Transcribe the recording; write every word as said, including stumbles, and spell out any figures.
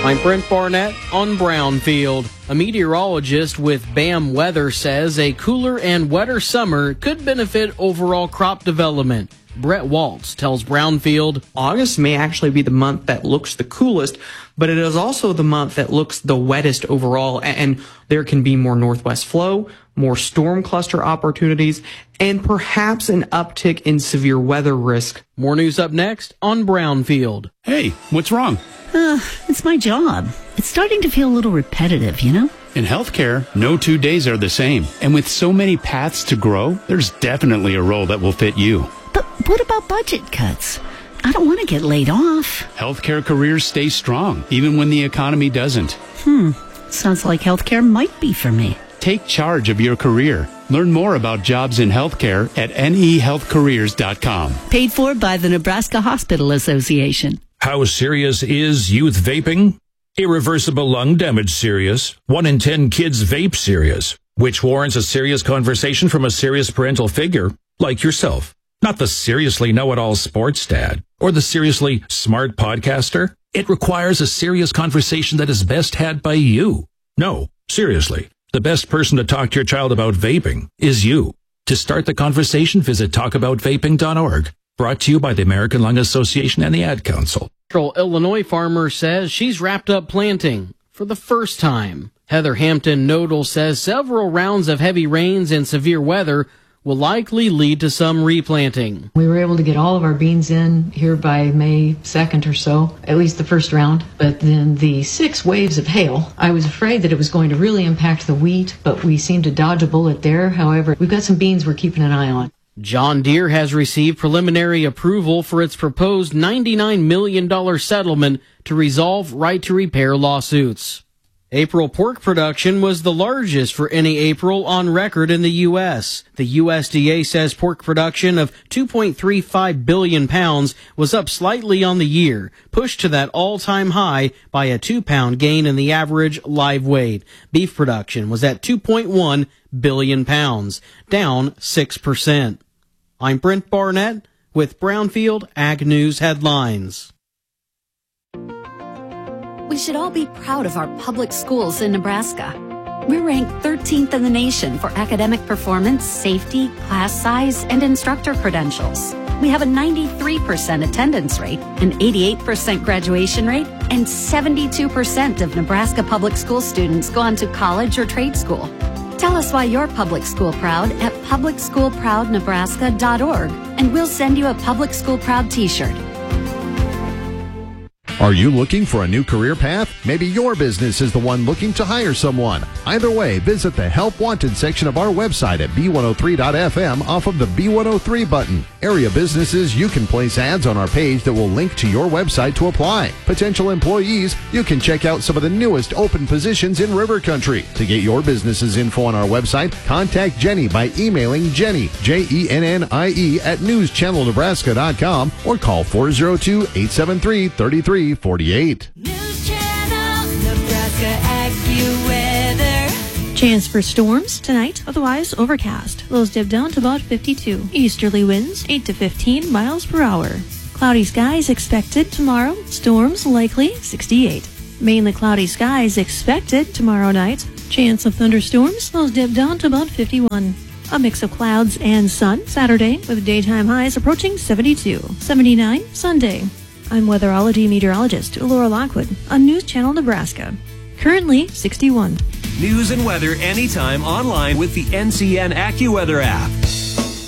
I'm Brent Barnett on Brownfield. A meteorologist with BAM Weather says a cooler and wetter summer could benefit overall crop development. Brett Waltz tells Brownfield, August may actually be the month that looks the coolest, but it is also the month that looks the wettest overall, and there can be more northwest flow, more storm cluster opportunities, and perhaps an uptick in severe weather risk. More news up next on Brownfield. Hey, what's wrong? Uh, it's my job. It's starting to feel a little repetitive, you know? In healthcare, no two days are the same. And with so many paths to grow, there's definitely a role that will fit you. But what about budget cuts? I don't want to get laid off. Healthcare careers stay strong, even when the economy doesn't. Hmm. Sounds like healthcare might be for me. Take charge of your career. Learn more about jobs in healthcare at N E health careers dot com. Paid for by the Nebraska Hospital Association. How serious is youth vaping? Irreversible lung damage serious. One in ten kids vape serious, which warrants a serious conversation from a serious parental figure like yourself. Not the seriously know-it-all sports dad or the seriously smart podcaster. It requires a serious conversation that is best had by you. No, seriously, the best person to talk to your child about vaping is you. To start the conversation, visit talk about vaping dot org. Brought to you by the American Lung Association and the Ad Council. Central Illinois farmer says she's wrapped up planting for the first time. Heather Hampton Nodal says several rounds of heavy rains and severe weather will likely lead to some replanting. We were able to get all of our beans in here by May second or so, at least the first round. But then the six waves of hail, I was afraid that it was going to really impact the wheat, but we seemed to dodge a bullet there. However, we've got some beans we're keeping an eye on. John Deere has received preliminary approval for its proposed ninety-nine million dollars settlement to resolve right-to-repair lawsuits. April pork production was the largest for any April on record in the U S. The U S D A says pork production of two point three five billion pounds was up slightly on the year, pushed to that all-time high by a two-pound gain in the average live weight. Beef production was at two point one billion pounds, down six percent. I'm Brent Barnett with Brownfield Ag News Headlines. We should all be proud of our public schools in Nebraska. We're ranked thirteenth in the nation for academic performance, safety, class size, and instructor credentials. We have a ninety-three percent attendance rate, an eighty-eight percent graduation rate, and seventy-two percent of Nebraska public school students go on to college or trade school. Tell us why you're public school proud at public school proud nebraska dot org, and we'll send you a Public School Proud t-shirt. Are you looking for a new career path? Maybe your business is the one looking to hire someone. Either way, visit the Help Wanted section of our website at B one oh three dot F M off of the B one oh three button. Area businesses, you can place ads on our page that will link to your website to apply. Potential employees, you can check out some of the newest open positions in River Country. To get your business's info on our website, contact Jenny by emailing Jenny, J E N N I E, at news channel nebraska dot com or call four oh two, eight seven three, three three four eight. News Channel, Nebraska AccuWeather. Chance for storms tonight, otherwise overcast. Lows dip down to about fifty-two. Easterly winds eight to fifteen miles per hour. Cloudy skies expected tomorrow. Storms likely sixty-eight. Mainly cloudy skies expected tomorrow night. Chance of thunderstorms. Lows dip down to about fifty-one. A mix of clouds and sun Saturday with daytime highs approaching seventy-two. seventy-nine Sunday. I'm weatherology meteorologist Laura Lockwood on News Channel Nebraska. Currently sixty-one. News and weather anytime online with the N C N AccuWeather app.